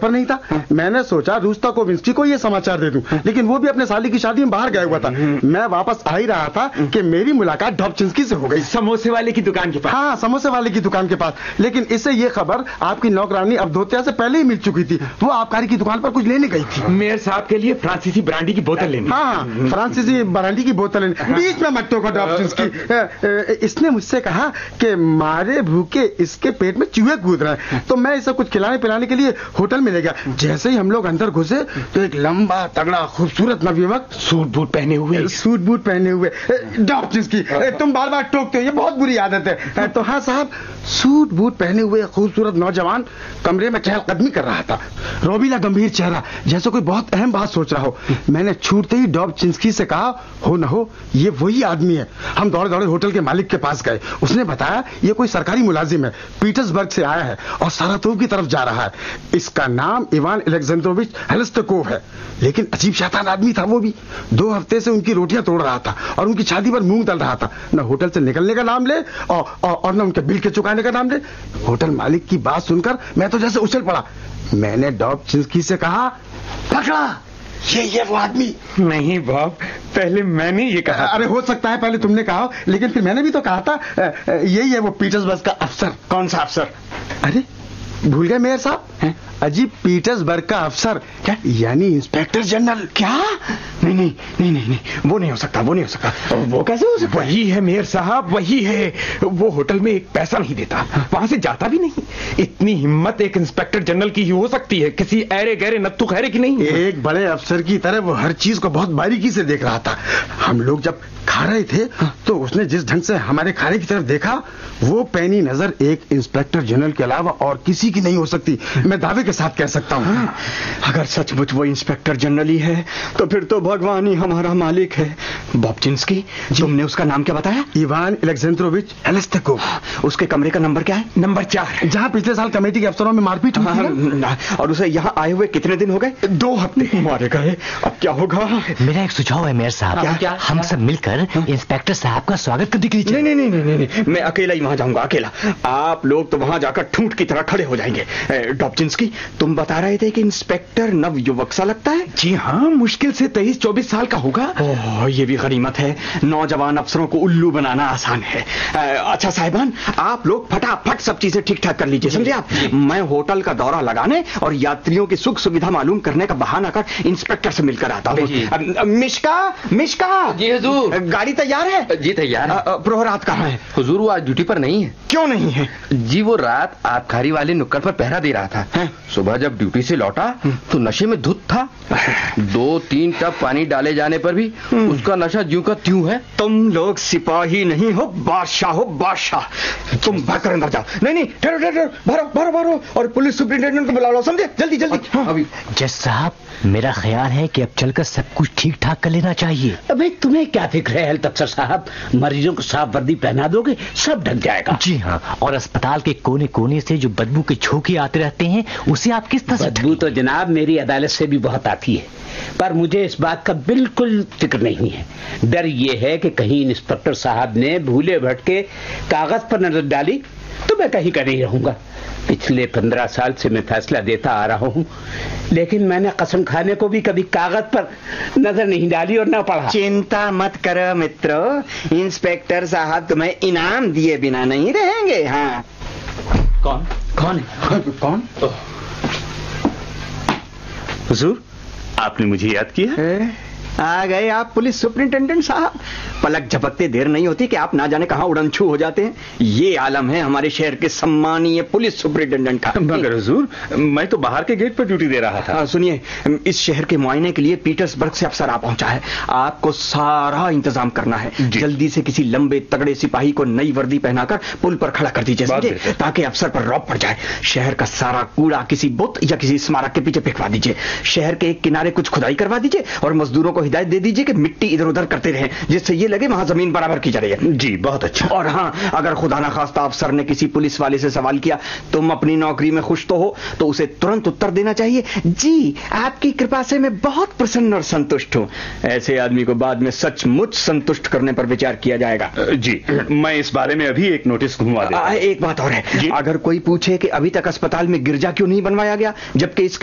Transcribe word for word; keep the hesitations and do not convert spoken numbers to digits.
पर नहीं था। मैंने सोचा रूस्ता कोविंस्की को ये समाचार दे दूं, लेकिन वो भी अपने साली की शादी में बाहर गया हुआ था। मैं वापस आ ही रहा था कि मेरी मुलाकात डॉबचिंस्की से हो गई। समोसे वाले की दुकान के पास? हाँ, समोसे वाले की दुकान के पास। लेकिन इससे ये खबर आपकी नौकरानी अवधोत्या से पहले ही मिल चुकी थी। वो आबकारी की दुकान पर कुछ लेने गई थी। मेयर साहब के लिए फ्रांसीसी ब्रांडी की बोतल लेनी। हाँ, फ्रांसीसी ब्रांडी की बोतल लेनी। बीच में मत टोको डॉबचिंस्की। इसने मुझसे कहा कि मारे भूखे इसके पेट में चूहे कूद रहे हैं, तो मैं इसे कुछ खिलाने पिलाने के लिए होटल में ले गया। जैसे ही हम लोग अंदर घुसे तो एक लंबा तगड़ा खूबसूरत नवयुवक सूट बूट पहने हुए सूट बूट पहने हुए डॉबचिंस्की, तुम बार बार टोकते हो, ये बहुत बुरी आदत है। तो हाँ साहब, सूट बूट पहने हुए खूबसूरत नौजवान कमरे में चहलकदमी कर रहा था। रोबीला गंभीर चेहरा, जैसे कोई बहुत अहम बात सोच रहा हो। मैंने छूटते ही डॉबचिंस्की से कहा, हो न हो ये वही आदमी है। हम दौड़े दौड़े होटल के मालिक के पास गए। उसने बताया ये कोई सरकारी मुलाजिम है, पीटर्सबर्ग से आया है और सारातोव की तरफ जा रहा है। इसका नाम इवान अलेक्जेंड्रोविच हेलेस्टकोव है। लेकिन अजीब शैतान आदमी था वो भी। दो हफ्ते से उनकी रोटियां तोड़ रहा था और उनकी छाती पर मूंग तल रहा था। न होटल से निकलने का नाम ले और, और, और न उनके बिल के चुकाने का नाम ले। होटल मालिक की बात सुनकर मैं तो जैसे उछल पड़ा। मैंने डॉबचिंस्की से कहा, पकड़ा, ये ये वो आदमी। नहीं बॉब, पहले मैंने ये कहा। अरे हो सकता है पहले तुमने कहा, लेकिन फिर मैंने भी तो कहा था यही है वो पीटर्सबर्ग का अफसर। कौन सा अफसर? अरे भूल गए मेयर साहब? अजीब, पीटर्सबर्ग का अफसर, क्या यानी इंस्पेक्टर जनरल। क्या? नहीं नहीं नहीं नहीं नहीं वो नहीं हो सकता, वो नहीं हो सकता। वो कैसे हो सकता? वही है मेयर साहब, वही है। वो होटल में एक पैसा नहीं देता, वहां से जाता भी नहीं। इतनी हिम्मत एक इंस्पेक्टर जनरल की ही हो सकती है, किसी ऐरे गहरे नत्थु खैरे की नहीं। एक बड़े अफसर की तरह वो हर चीज को बहुत बारीकी से देख रहा था। हम लोग जब खा रहे थे तो उसने जिस ढंग से हमारे खाने की तरफ देखा, वो पैनी नजर एक इंस्पेक्टर जनरल के अलावा और किसी की नहीं हो सकती। मैं दावे के साथ कह सकता हूँ। हाँ, अगर सचमुच वो इंस्पेक्टर जनरल ही है तो फिर तो भगवान ही हमारा मालिक है। डॉबचिंस्की, तुमने उसका नाम क्या बताया? Ivan Alexandrovich हेलेस्टकोव। उसके कमरे का नंबर क्या है? नंबर चार, जहाँ पिछले साल कमेटी के अफसरों में मारपीट हुई थी। हाँ, और उसे यहाँ आए हुए कितने दिन हो गए? दो हफ्ते। मारे गए, अब क्या होगा? मेरा एक सुझाव है मेयर साहब। क्या? क्या? हम सब मिलकर इंस्पेक्टर साहब का स्वागत करने के लिए। नहीं नहीं नहीं नहीं नहीं, मैं अकेला ही वहां जाऊंगा, अकेला। आप लोग तो वहां जाकर ठूंठ की तरह खड़े हो जाएंगे। डॉबचिंस्की, तुम बता रहे थे कि इंस्पेक्टर नव युवक सा लगता है। जी हाँ, मुश्किल से तेईस चौबीस साल का होगा। ओह, ये भी गनीमत है। नौजवान अफसरों को उल्लू बनाना आसान है। अच्छा साहिबान, आप लोग फटाफट सब चीजें ठीक ठाक कर लीजिए, समझे आप? मैं होटल का दौरा लगाने और यात्रियों की सुख सुविधा मालूम करने का बहाना कर इंस्पेक्टर से मिलकर आता हूँ। मिश्का, मिश्का। जी हुजूर। गाड़ी तैयार है? जी तैयार है। प्रहरात कहाँ है? हुजूर वो आज ड्यूटी पर नहीं है। क्यों नहीं है? जी वो रात आबकारी वाले नुक्कड़ पर पहरा दे रहा था। है? सुबह जब ड्यूटी से लौटा तो नशे में धुत था। दो तीन टब पानी डाले जाने पर भी उसका नशा ज्यों का त्यों है। तुम लोग सिपाही नहीं हो, बादशाह हो, बादशाह। तुम भरकर अंदर जाओ। नहीं नहीं, ठहरो ठहरो, भरो भरो भरो और पुलिस सुपरिंटेंडेंट को बुला लो, समझे? जल्दी जल्दी। हाँ। अभी जज साहब, मेरा ख्याल है कि अब चलकर सब कुछ ठीक ठाक कर लेना चाहिए। अबे तुम्हें क्या फिक्र है हेल्थ अफसर साहब? मरीजों को साफ वर्दी पहना दोगे, सब ढक जाएगा। जी हाँ, और अस्पताल के कोने कोने से जो बदबू के झोंके आते रहते हैं उसे आप किस तरह से? बदबू तो जनाब मेरी अदालत से भी बहुत आती है, पर मुझे इस बात का बिल्कुल फिक्र नहीं है। डर ये है कि कहीं इंस्पेक्टर साहब ने भूले भटके कागज पर नजर डाली तो मैं कहीं का नहीं रहूंगा। पिछले पंद्रह साल से मैं फैसला देता आ रहा हूँ, लेकिन मैंने कसम खाने को भी कभी कागज पर नजर नहीं डाली और न पढ़ा। चिंता मत करो मित्रों, इंस्पेक्टर साहब तुम्हें इनाम दिए बिना नहीं रहेंगे। हाँ। कौन कौन है? कौन? हुजूर, आपने मुझे याद किया है? आ गए आप पुलिस सुपरिंटेंडेंट साहब। पलक झपकते देर नहीं होती कि आप ना जाने कहां उड़नछू हो जाते हैं। ये आलम है हमारे शहर के सम्मानीय पुलिस सुपरिंटेंडेंट का। मगर हुजूर, मैं तो बाहर के गेट पर ड्यूटी दे रहा था। सुनिए, इस शहर के मुआयने के लिए पीटर्सबर्ग से अफसर आ पहुंचा है। आपको सारा इंतजाम करना है। जल्दी से किसी लंबे तगड़े सिपाही को नई वर्दी पहनाकर पुल पर खड़ा कर दीजिए, समझे? ताकि अफसर पर रौब पड़ जाए। शहर का सारा कूड़ा किसी बुत या किसी स्मारक के पीछे फेंकवा दीजिए। शहर के एक किनारे कुछ खुदाई करवा दीजिए और मजदूरों को हिदायत दे दीजिए कि मिट्टी इधर उधर करते रहें, जिससे ये लगे वहां जमीन बराबर की जा रही है। जी, बहुत अच्छा। और हाँ, अगर खुदा ना खास्ता अफसर ने किसी पुलिस वाले से सवाल किया, तुम अपनी नौकरी में खुश तो हो, तो उसे तुरंत उत्तर देना चाहिए, जी आपकी कृपा से मैं बहुत प्रसन्न और संतुष्ट हूं। ऐसे आदमी को बाद में सचमुच संतुष्ट करने पर विचार किया जाएगा। जी, मैं इस बारे में अभी एक नोटिस घुमवा देता हूं। एक बात और है, अगर कोई पूछे कि अभी तक अस्पताल में गिरजा क्यों नहीं बनवाया गया जबकि इस